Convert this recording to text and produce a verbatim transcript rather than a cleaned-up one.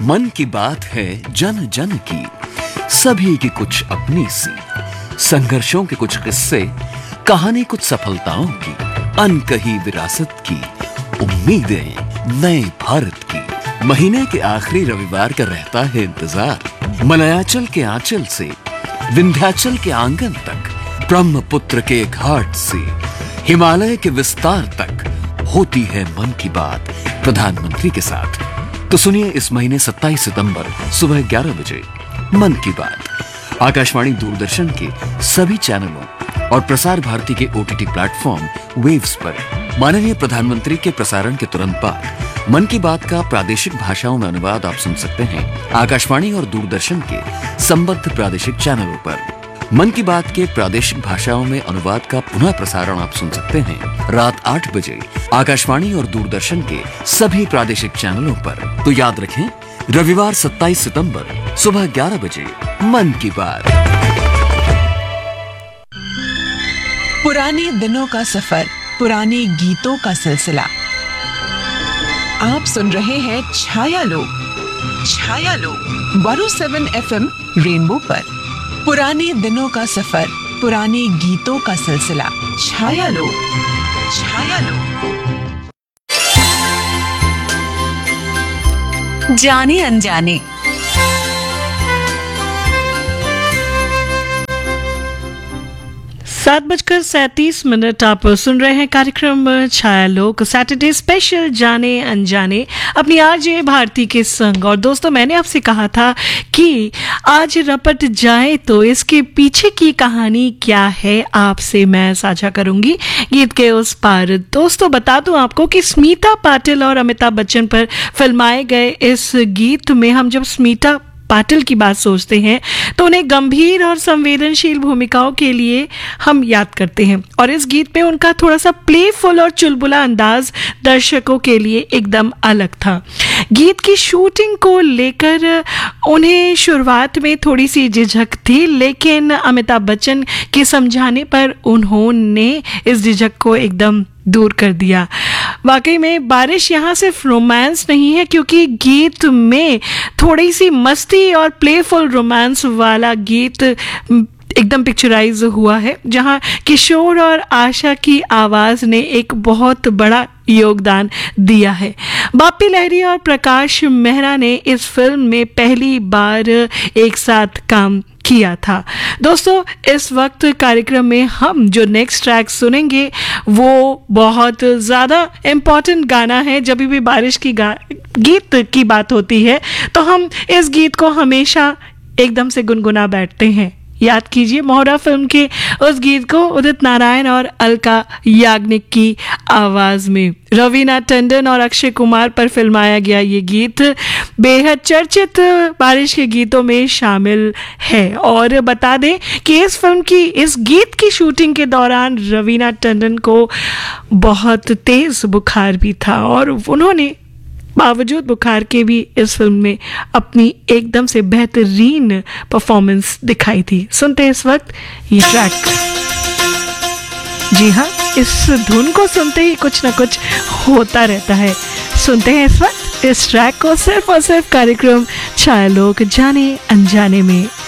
मन की बात है जन जन की, सभी की कुछ अपनी सी, संघर्षों के कुछ किस्से, कहानी कुछ सफलताओं की, अनकही विरासत की, उम्मीदें नए भारत की। महीने के आखिरी रविवार का रहता है इंतजार। मलयाचल के आंचल से विंध्याचल के आंगन तक, ब्रह्मपुत्र के घाट से हिमालय के विस्तार तक होती है मन की बात प्रधानमंत्री के साथ। तो सुनिए इस महीने सत्ताईस सितंबर सुबह ग्यारह बजे मन की बात आकाशवाणी दूरदर्शन के सभी चैनलों और प्रसार भारती के ओटीटी प्लेटफॉर्म वेव्स पर। माननीय प्रधानमंत्री के प्रसारण के तुरंत बाद मन की बात का प्रादेशिक भाषाओं में अनुवाद आप सुन सकते हैं आकाशवाणी और दूरदर्शन के संबद्ध प्रादेशिक चैनलों पर। मन की बात के प्रादेशिक भाषाओं में अनुवाद का पुनः प्रसारण आप सुन सकते हैं रात आठ बजे आकाशवाणी और दूरदर्शन के सभी प्रादेशिक चैनलों पर। तो याद रखें, रविवार सत्ताईस सितंबर सुबह ग्यारह बजे मन की बात। पुराने दिनों का सफर, पुराने गीतों का सिलसिला। आप सुन रहे हैं छाया लोग छाया लोग one O seven F M rainbow पर। पुराने दिनों का सफर, पुराने गीतों का सिलसिला। छाया लोग छाया लोग जाने अनजाने। सात बजकर सैंतीस मिनट आप सुन रहे हैं कार्यक्रम छाया लोक सैटरडे स्पेशल जाने अनजाने अपनी आरजे भारती के संग। और दोस्तों, मैंने आपसे कहा था कि आज रपट जाए तो इसके पीछे की कहानी क्या है आपसे मैं साझा करूंगी गीत के उस पार। दोस्तों, बता दूं आपको कि स्मिता पाटिल और अमिताभ बच्चन पर फिल्माए गए इस गीत में हम जब स्मिता पाटिल की बात सोचते हैं तो उन्हें गंभीर और संवेदनशील भूमिकाओं के लिए हम याद करते हैं। और इस गीत में उनका थोड़ा सा प्लेफुल और चुलबुला अंदाज दर्शकों के लिए एकदम अलग था। गीत की शूटिंग को लेकर उन्हें शुरुआत में थोड़ी सी झिझक थी, लेकिन अमिताभ बच्चन के समझाने पर उन्होंने इस झिझक को एकदम दूर कर दिया। वाकई में बारिश यहाँ सिर्फ रोमांस नहीं है, क्योंकि गीत में थोड़ी सी मस्ती और प्लेफुल रोमांस वाला गीत एकदम पिक्चराइज हुआ है, जहाँ किशोर और आशा की आवाज ने एक बहुत बड़ा योगदान दिया है। बाप्पी लहरी और प्रकाश मेहरा ने इस फिल्म में पहली बार एक साथ काम किया था। दोस्तों, इस वक्त कार्यक्रम में हम जो नेक्स्ट ट्रैक सुनेंगे वो बहुत ज़्यादा इम्पॉर्टेंट गाना है। जब भी बारिश की गीत की बात होती है तो हम इस गीत को हमेशा एकदम से गुनगुना बैठते हैं। याद कीजिए मोहरा फिल्म के उस गीत को उदित नारायण और अलका याग्निक की आवाज में। रवीना टंडन और अक्षय कुमार पर फिल्माया गया ये गीत बेहद चर्चित बारिश के गीतों में शामिल है। और बता दें कि इस फिल्म की इस गीत की शूटिंग के दौरान रवीना टंडन को बहुत तेज बुखार भी था और उन्होंने बावजूद बुखार के भी इस फिल्म में अपनी एकदम से बेहतरीन परफॉर्मेंस दिखाई थी। सुनते हैं इस वक्त ये ट्रैक। जी हाँ, इस धुन को सुनते ही कुछ ना कुछ होता रहता है। सुनते हैं इस वक्त इस ट्रैक को सिर्फ और सिर्फ कार्यक्रम छाया लोक जाने अनजाने में।